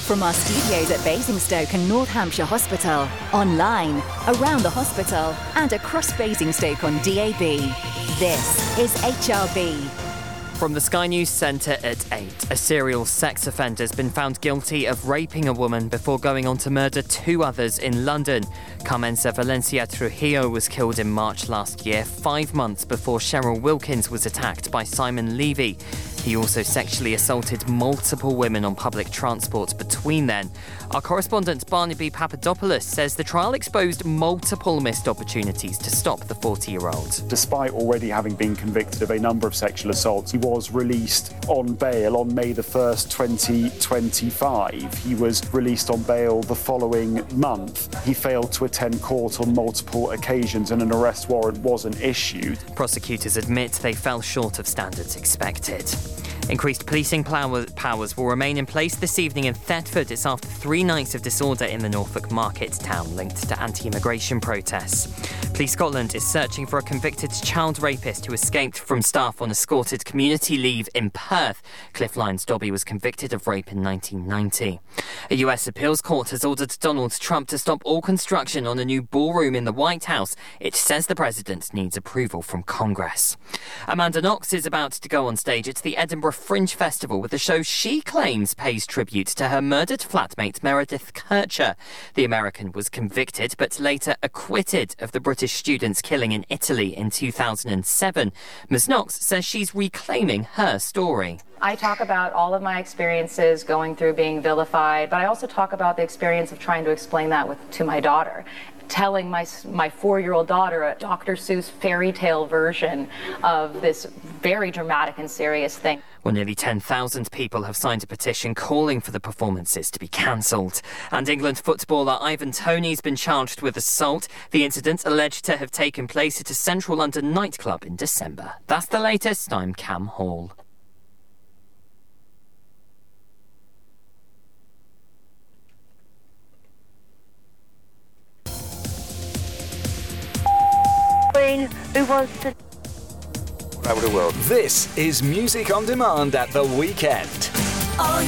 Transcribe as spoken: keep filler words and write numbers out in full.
From our studios at Basingstoke and North Hampshire Hospital, online, around the hospital, and across Basingstoke on D A B. This is H R B. From the Sky News Centre at eight, a serial sex offender has been found guilty of raping a woman before going on to murder two others in London. Carmenza Valencia Trujillo was killed in March last year, five months before Cheryl Wilkins was attacked by Simon Levy. He also sexually assaulted multiple women on public transport between then. Our correspondent Barnaby Papadopoulos says the trial exposed multiple missed opportunities to stop the forty-year-old. Despite already having been convicted of a number of sexual assaults, he was released on bail on May the first, twenty twenty-five. He was released on bail the following month. He failed to attend court on multiple occasions and an arrest warrant wasn't issued. Prosecutors admit they fell short of standards expected. Increased policing powers will remain in place this evening in Thetford. It's after three nights of disorder in the Norfolk market town linked to anti-immigration protests. Police Scotland is searching for a convicted child rapist who escaped from staff on escorted community leave in Perth. Cliff Lyons Dobby was convicted of rape in nineteen ninety. A U S appeals court has ordered Donald Trump to stop all construction on a new ballroom in the White House. It says the president needs approval from Congress. Amanda Knox is about to go on stage at the Edinburgh Fringe Festival with a show she claims pays tribute to her murdered flatmate Meredith Kercher. The American was convicted but later acquitted of the British student's killing in Italy in two thousand seven. Miz Knox says she's reclaiming her story. I talk about all of my experiences going through being vilified, but I also talk about the experience of trying to explain that with, to my daughter. Telling my my four-year-old daughter a Doctor Seuss fairy tale version of this very dramatic and serious thing. Well, nearly ten thousand people have signed a petition calling for the performances to be cancelled. And England footballer Ivan Toney's been charged with assault. The incident alleged to have taken place at a central London nightclub in December. That's the latest. I'm Cam Hall. Who wants to travel the world? This is Music on Demand at the weekend.